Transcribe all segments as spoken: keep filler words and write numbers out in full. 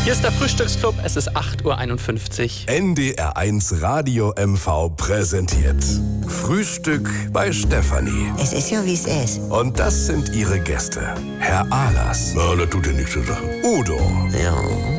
Hier ist der Frühstücksclub, es ist acht Uhr einundfünfzig. N D R eins Radio M V präsentiert Frühstück bei Stefanie. Es ist ja, wie es ist. Und das sind ihre Gäste. Herr Ahlers. Ja, das tut ja nichts zur Sache. Udo. Ja,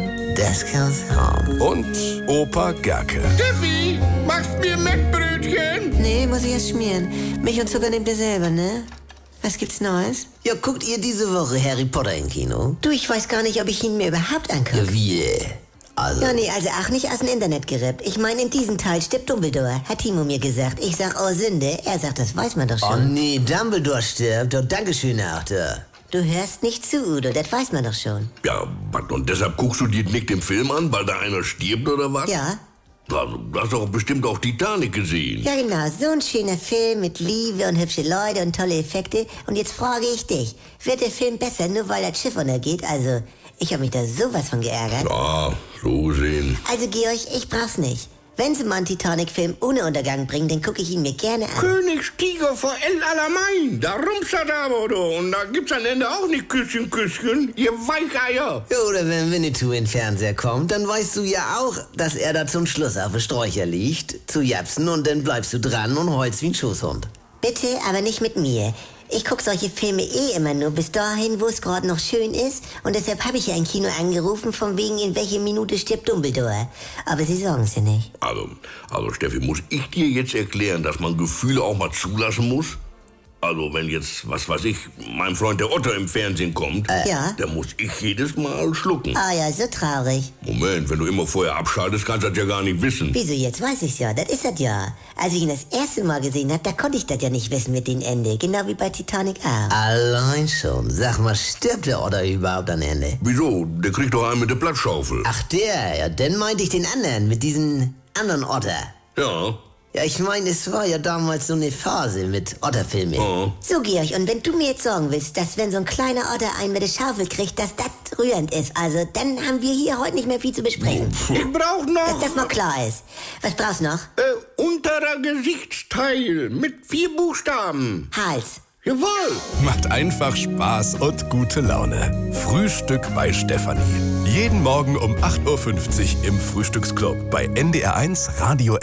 das kann's haben. Und Opa Gerke. Steffi, machst mir Mettbrötchen? Nee, muss ich erst schmieren. Milch und Zucker nehmt ihr selber, ne? Was gibt's Neues? Ja, guckt ihr diese Woche Harry Potter im Kino? Du, ich weiß gar nicht, ob ich ihn mir überhaupt angucke. Ja, wie? Also. Ja, nee, also auch nicht aus dem Internet gerippt. Ich meine, in diesem Teil stirbt Dumbledore, hat Timo mir gesagt. Ich sag, oh Sünde. Er sagt, das weiß man doch Oh schon. nee, Dumbledore stirbt. Oh, Dankeschön, Achter. Du hörst nicht zu, Udo, das weiß man doch schon. Ja, was, und deshalb guckst du dir nicht den Film an, weil da einer stirbt oder was? Ja? Also, du hast doch bestimmt auch Titanic gesehen. Ja, genau. So ein schöner Film mit Liebe und hübsche Leute und tolle Effekte. Und jetzt frage ich dich, wird der Film besser, nur weil das Schiff untergeht? Also, ich habe mich da sowas von geärgert. Ja, so sehen. Also, Georg, ich brauch's nicht. Wenn sie mal einen Titanic-Film ohne Untergang bringen, dann gucke ich ihn mir gerne an. Königstiger vor El Alamein, da rumsat aber, du. Und da gibt's am Ende auch nicht Küsschen, Küsschen, ihr Weicheier. Ja, oder wenn Winnetou in den Fernseher kommt, dann weißt du ja auch, dass er da zum Schluss auf den Sträucher liegt, zu japsen, und dann bleibst du dran und heulst wie ein Schoßhund. Bitte, aber nicht mit mir. Ich gucke solche Filme eh immer nur bis dahin, wo es gerade noch schön ist. Und deshalb habe ich ja ein Kino angerufen, von wegen, in welche Minute stirbt Dumbledore. Aber Sie sagen es ja nicht. Also, also Steffi, muss ich dir jetzt erklären, dass man Gefühle auch mal zulassen muss? Also, wenn jetzt, was weiß ich, mein Freund der Otto im Fernsehen kommt, Äh, ja? dann muss ich jedes Mal schlucken. Ah ja, so traurig. Moment, wenn du immer vorher abschaltest, kannst du das ja gar nicht wissen. Wieso, jetzt weiß ich's ja. Das ist das ja. Als ich ihn das erste Mal gesehen habe, da konnte ich das ja nicht wissen mit dem Ende. Genau wie bei Titanic auch. Allein schon. Sag mal, stirbt der Otter überhaupt am Ende? Wieso? Der kriegt doch einen mit der Blattschaufel. Ach, der, ja, dann meinte ich den anderen, mit diesen anderen Otter. Ja. Ja, ich meine, es war ja damals so eine Phase mit Otterfilmen. Oh. So, Georg, und wenn du mir jetzt sagen willst, dass wenn so ein kleiner Otter einen mit der Schaufel kriegt, dass das rührend ist, also dann haben wir hier heute nicht mehr viel zu besprechen. Ich brauch noch Dass das mal klar ist. Was brauchst du noch? äh, unterer Gesichtsteil mit vier Buchstaben. Hals. Jawohl. Macht einfach Spaß und gute Laune. Frühstück bei Stefanie. Jeden Morgen um acht Uhr fünfzig im Frühstücksclub bei N D R eins Radio